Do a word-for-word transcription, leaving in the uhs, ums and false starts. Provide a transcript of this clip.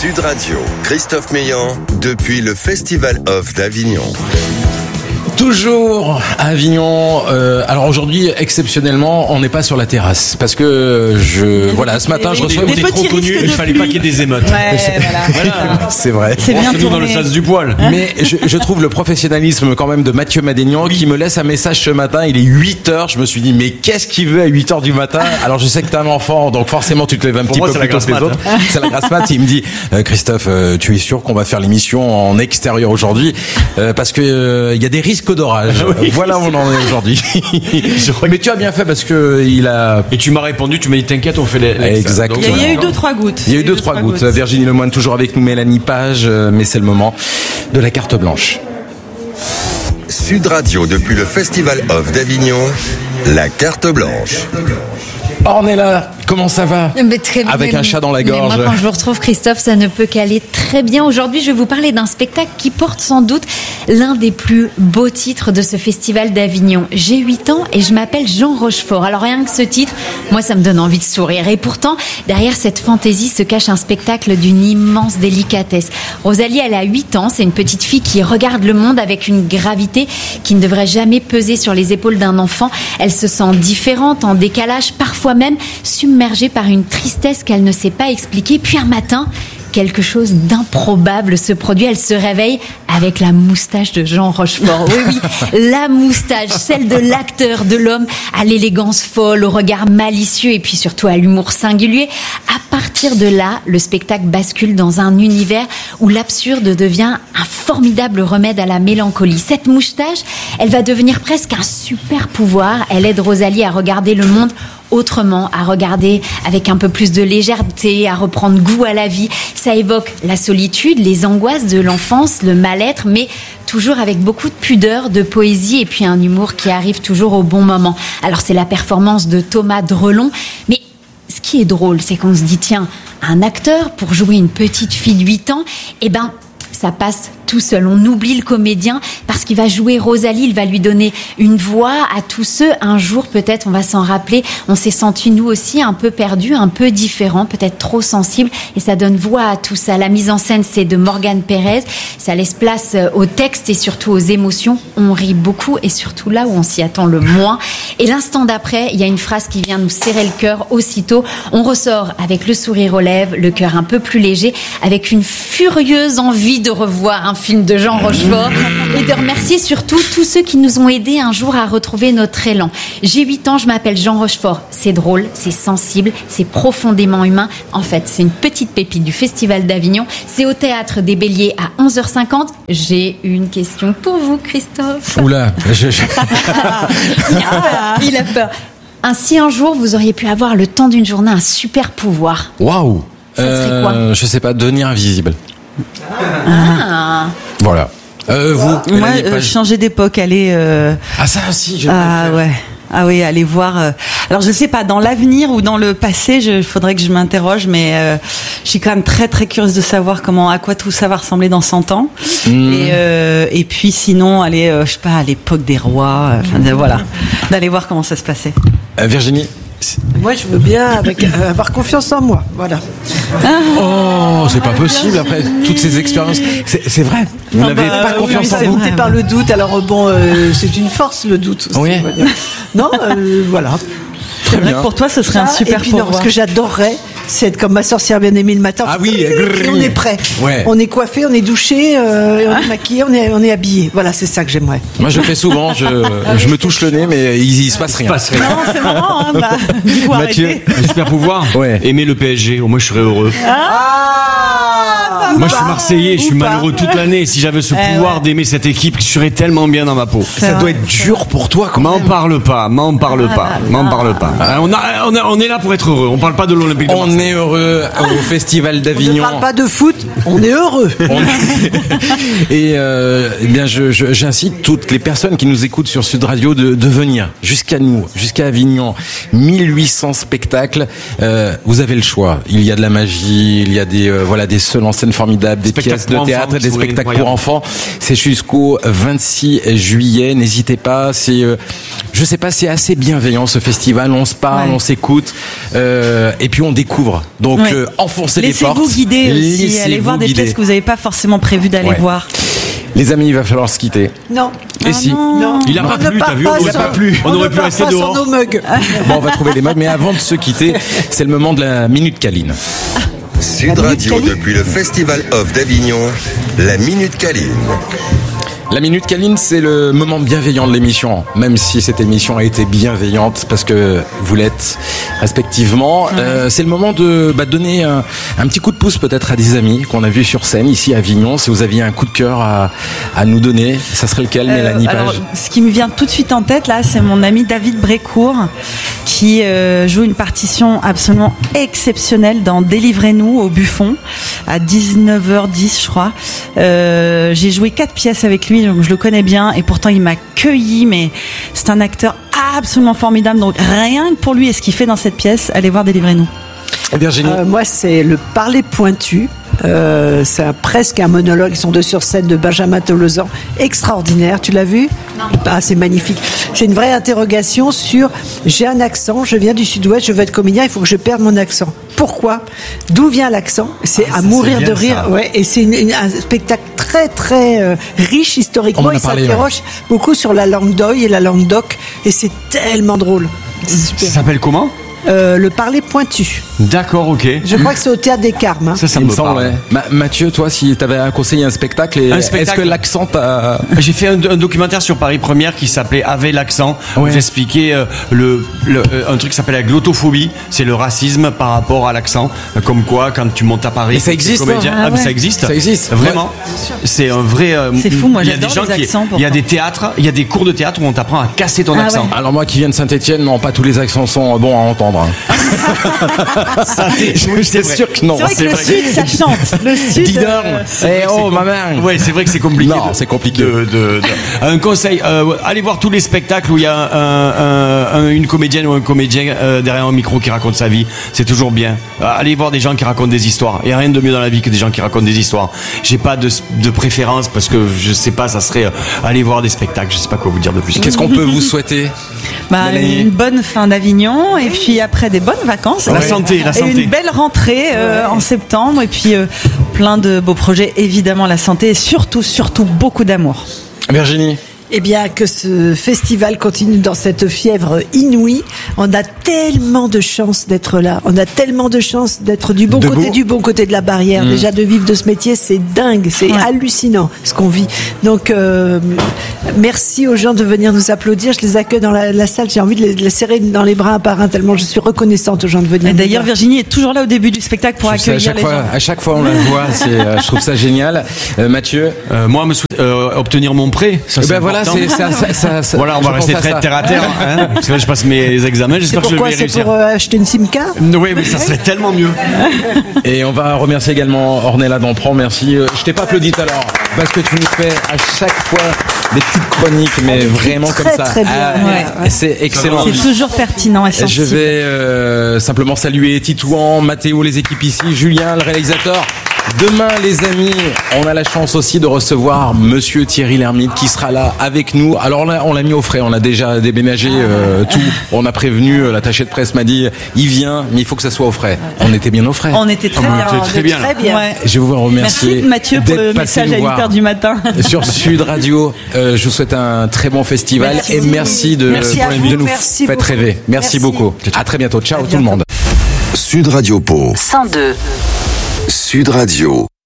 Sud Radio, Christophe Meillan, depuis le Festival Off d'Avignon. Toujours à Avignon. Euh, alors aujourd'hui, exceptionnellement, on n'est pas sur la terrasse parce que je voilà, ce matin, je reçois des petits trop connu, il fallait pas qu'il y ait des émeutes. Ouais, voilà. voilà. C'est vrai. C'est bien tourné. Dans le sens du poil. Mais je, je trouve le professionnalisme quand même de Mathieu Madénian qui me laisse un message ce matin. Il est huit heures. Je me suis dit, mais qu'est-ce qu'il veut à huit heures du matin? Alors je sais que t'es un enfant, donc forcément tu te lèves un Pour petit moi, peu plus tôt que les autres. Hein. C'est la grasse mat. Il me dit, euh, Christophe, euh, tu es sûr qu'on va faire l'émission en extérieur aujourd'hui euh, parce que il euh, y a des risques d'orage. Oui. Voilà où on en est aujourd'hui. Mais tu as bien fait parce que il a. Et tu m'as répondu, tu m'as dit t'inquiète, on fait les. Exactement. Il y a, il y a eu deux trois gouttes. Il y a eu deux trois gouttes. gouttes. Virginie Lemoine toujours avec nous, Mélanie Page, mais c'est le moment de la carte blanche. Sud Radio depuis le Festival Off d'Avignon, la carte blanche. Ornella, comment ça va? Mais très bien. Avec mais, un chat dans la gorge. Mais moi, quand je vous retrouve, Christophe, ça ne peut qu'aller très bien. Aujourd'hui, je vais vous parler d'un spectacle qui porte sans doute l'un des plus beaux titres de ce festival d'Avignon. J'ai huit ans et je m'appelle Jean Rochefort. Alors rien que ce titre, moi, ça me donne envie de sourire. Et pourtant, derrière cette fantaisie se cache un spectacle d'une immense délicatesse. Rosalie, elle a huit ans. C'est une petite fille qui regarde le monde avec une gravité qui ne devrait jamais peser sur les épaules d'un enfant. Elle se sent différente, en décalage, parfois même submergée par une tristesse qu'elle ne sait pas expliquer. Puis un matin, quelque chose d'improbable se produit. Elle se réveille avec la moustache de Jean Rochefort. Oui, oui, la moustache, celle de l'acteur, de l'homme à l'élégance folle, au regard malicieux et puis surtout à l'humour singulier. À partir de là, le spectacle bascule dans un univers où l'absurde devient un formidable remède à la mélancolie. Cette moustache, elle va devenir presque un super pouvoir. Elle aide Rosalie à regarder le monde autrement, à regarder avec un peu plus de légèreté, à reprendre goût à la vie. Ça évoque la solitude, les angoisses de l'enfance, le mal-être, mais toujours avec beaucoup de pudeur, de poésie et puis un humour qui arrive toujours au bon moment. Alors c'est la performance de Thomas Drelon, mais ce qui est drôle, c'est qu'on se dit, tiens, un acteur pour jouer une petite fille de huit ans, eh ben, ça passe tout seul. On oublie le comédien parce qu'il va jouer Rosalie, il va lui donner une voix à tous ceux. Un jour, peut-être, on va s'en rappeler, on s'est senti nous aussi un peu perdus, un peu différents, peut-être trop sensibles, et ça donne voix à tout ça. La mise en scène, c'est de Morgane Pérez. Ça laisse place au texte et surtout aux émotions. On rit beaucoup et surtout là où on s'y attend le moins. Et l'instant d'après, il y a une phrase qui vient nous serrer le cœur aussitôt. On ressort avec le sourire aux lèvres, le cœur un peu plus léger, avec une furieuse envie de revoir un film de Jean Rochefort et de remercier surtout tous ceux qui nous ont aidés un jour à retrouver notre élan. J'ai huit ans, je m'appelle Jean Rochefort. C'est drôle, c'est sensible, c'est profondément humain. En fait, c'est une petite pépite du Festival d'Avignon. C'est au Théâtre des Béliers à onze heures cinquante. J'ai une question pour vous, Christophe. Oula, je... je... Il a peur. Il a peur. Ainsi, un jour, vous auriez pu avoir le temps d'une journée un super pouvoir. Waouh. Ça serait quoi? euh, Je sais pas, devenir invisible. Ah. Voilà. Euh, vous, Moi, euh, changer d'époque, aller. Euh... Ah ça aussi, je. Ah ouais. Ah oui, aller voir. Euh... Alors je sais pas, dans l'avenir ou dans le passé, il faudrait que je m'interroge, mais euh, je suis quand même très très curieuse de savoir comment, à quoi tout ça va ressembler dans cent ans. Mmh. Et, euh, et puis sinon, aller, euh, je sais pas, à l'époque des rois. Enfin euh, voilà, d'aller voir comment ça se passait. Euh, Virginie. Moi, je veux bien avec, euh, avoir confiance en moi, voilà. Oh, c'est pas possible après toutes ces expériences. C'est, c'est vrai. Vous non, n'avez bah, pas oui, confiance oui, en vous. C'est par le doute. Alors bon, euh, c'est une force le doute. Aussi, oui. Non, euh, voilà. C'est vrai que pour toi, ce serait ça, un super et puis, pouvoir. non, ce que j'adorerais, c'est être comme ma sorcière bien-aimée le matin. Ah oui, et on est prêt. Ouais. On est coiffé, on est douché, euh, on est maquillé, on est, on est habillé. Voilà, c'est ça que j'aimerais. Moi, je fais souvent, je, je me touche le nez, mais il, il se passe rien. Il se passe rien. Non, c'est marrant, hein, bah, du coup, Mathieu, arrêtez. Un super pouvoir. Ouais. Aimer le P S G, au moins je serais heureux. Ah, Moi je suis Marseillais, je suis Ou pas. malheureux toute l'année. Si j'avais ce Eh pouvoir ouais. d'aimer cette équipe, je serais tellement bien dans ma peau. ça doit être dur pour toi quand M'en même. parle pas, m'en parle pas, m'en parle pas. Hein, On, a, on, a, on est là pour être heureux, on parle pas de l'Olympique de On Marseille. est heureux au Festival On ne d'Avignon. parle pas de foot, on est heureux. Et euh, eh bien, je, je, j'incite toutes les personnes qui nous écoutent sur Sud Radio de, de venir jusqu'à nous, jusqu'à Avignon. mille huit cents spectacles. Euh, vous avez le choix. Il y a de la magie, il y a des euh, voilà des seuls en scène formidables, des Spectacles pièces de pour théâtre, enfants, des c'est spectacles incroyable. pour enfants. C'est jusqu'au vingt-six juillet. N'hésitez pas. C'est euh, je sais pas, c'est assez bienveillant ce festival. On se parle, Ouais. on s'écoute, euh, et puis on découvre. Donc Ouais. euh, enfoncez les portes. Laissez-vous guider aussi. Laissez-vous Allez voir des guider. pièces que vous n'avez pas forcément prévu d'aller Ouais. voir. Les amis, il va falloir se quitter. Non. Et Ah si non. Non. Il a On pas ne plu, part t'as vu, pas on aurait sur- pas plu. On On aurait ne pu part rester pas dehors. sur nos mugs. Bon, on va trouver les modes, mais avant de se quitter, c'est le moment de la Minute Câline. Sud La Radio, Minute Câline. depuis le Festival of d'Avignon, la Minute Câline. La Minute Câline, c'est le moment bienveillant de l'émission, même si cette émission a été bienveillante, parce que vous l'êtes respectivement. Euh, c'est le moment de bah, donner un, un petit coup de pouce peut-être à des amis qu'on a vus sur scène ici à Avignon. Si vous aviez un coup de cœur à, à nous donner, ça serait lequel, Euh, Mélanie Page? alors, ce qui me vient tout de suite en tête, là, c'est mon ami David Brécourt, qui euh, joue une partition absolument exceptionnelle dans Délivrez-nous au Buffon, à dix-neuf heures dix, je crois. Euh, j'ai joué quatre pièces avec lui, donc je le connais bien, et pourtant il m'a cueilli, mais c'est un acteur absolument formidable, donc rien que pour lui et ce qu'il fait dans cette pièce, allez voir Délivrez-nous. Virginie? Euh, moi, c'est le parler pointu. Euh, c'est un- presque un monologue. Ils sont deux sur scène de Benjamin Tolosan. Extraordinaire. Tu l'as vu? Non. Ah, c'est magnifique. C'est une vraie interrogation sur j'ai un accent, je viens du sud-ouest, je veux être comédien, il faut que je perde mon accent. Pourquoi? D'où vient l'accent? C'est à mourir bien, de rire. ça. Ouais, et c'est une- une- un spectacle très très euh, riche historiquement. On en a Il parlé, s'interroge beaucoup sur la langue d'Oï et la langue d'Oc, et c'est tellement drôle. C'est Ça super. s'appelle comment? Euh, le parler pointu. D'accord, ok. Je crois que c'est au théâtre des Carmes. hein. Ça, ça Il me me semble, parle. ouais. Ma- Mathieu, toi, si tu avais à conseiller un spectacle, et Un est-ce spectacle. que l'accent t'a... J'ai fait un, un documentaire sur Paris Première qui s'appelait Avec l'accent, où Ouais. j'expliquais euh, le, le- euh, un truc qui s'appelle la glottophobie, c'est le racisme par rapport à l'accent. Euh, Comme quoi, quand tu montes à Paris, Et ça t'es existe, comédien- hein ah, Ah mais ouais. ça existe. Ça existe. Vraiment. C'est un vrai. euh, C'est fou, moi, il y a des j'adore gens les qui- accents, Il y a pourtant. des théâtres, il y a des cours de théâtre où on t'apprend à casser ton Ah accent. ouais. Alors moi qui viens de Saint-Etienne, non, pas tous les accents sont bons à entendre. hein. Ça, c'est- Je oui, suis vrai. sûr que non. C'est vrai que le vrai. sud, ça chante. Le sud. Dis donc, euh, eh oh, ma mère. Ouais, c'est vrai que c'est compliqué. Non, de- c'est compliqué. de- de- de- Un conseil, euh, allez voir tous les spectacles où il y a un- un- un- une comédienne ou un comédien euh, derrière un micro qui raconte sa vie. C'est toujours bien. Euh, allez voir des gens qui racontent des histoires. Il n'y a rien de mieux dans la vie que des gens qui racontent des histoires. J'ai pas de, de préférence parce que je sais pas, ça serait euh, aller voir des spectacles. Je sais pas quoi vous dire de plus. Qu'est-ce qu'on peut vous souhaiter? Bah, Mélanie. une bonne fin d'Avignon et puis après des bonnes vacances. La Et- santé, la et santé. une belle rentrée euh, en septembre et puis euh, plein de beaux projets, évidemment la santé et surtout, surtout beaucoup d'amour. Virginie? Eh bien, que ce festival continue dans cette fièvre inouïe. On a tellement de chance d'être là. On a tellement de chance d'être du bon Debout. côté, du bon côté de la barrière. Déjà, de vivre de ce métier, c'est dingue. C'est Ouais. hallucinant ce qu'on vit. Donc, euh, merci aux gens de venir nous applaudir. Je les accueille dans la, la salle. J'ai envie de les, de les serrer dans les bras un par un tellement je suis reconnaissante aux gens de venir. Et nous d'ailleurs, voir. Virginie est toujours là au début du spectacle pour Je sais, à accueillir chaque les fois, gens. à chaque fois on la voit, c'est, euh, je trouve ça génial. Euh, Mathieu? Euh, moi, me souhaite euh, obtenir mon prêt. Ça, Eh c'est ben voilà, important. c'est ça, ça, ça, ça- Voilà, on je va rester pense à très ça. terre à terre. Hein, parce que là, je passe mes examens. C'est J'espère que je pourquoi vais c'est réussir. pour euh, acheter une SIM card. Oui, mais ça serait tellement mieux. Et on va remercier également Ornella Dampron, merci. Euh, Je t'ai pas applaudi tout à l'heure, parce que tu nous fais à chaque fois des petites chroniques, mais vraiment très, comme ça. très bien. Ah, Ouais. C'est excellent. C'est toujours pertinent et Je sensible. vais euh, simplement saluer Titouan, Mathéo, les équipes ici, Julien, le réalisateur. Demain, les amis, on a la chance aussi de recevoir Monsieur Thierry Lhermitte qui sera là avec nous. Alors là, on l'a mis au frais, on a déjà déménagé euh, tout. On a prévenu, euh, l'attaché de presse m'a dit, il vient, mais il faut que ça soit au frais. On était bien au frais. On était très On bien. était On très est bien, là. Très bien. Ouais. Je vous remercie. Merci Mathieu pour d'être le passé message nous à huit voir heures du matin. sur Sud Radio. Euh, je vous souhaite un très bon festival Merci. et merci de, Merci à de vous. nous Merci faire beaucoup. rêver. Merci, Merci. beaucoup. À très bientôt. Ciao À tout le bientôt. monde. Sud Radio Pau. cent deux. Sud Radio.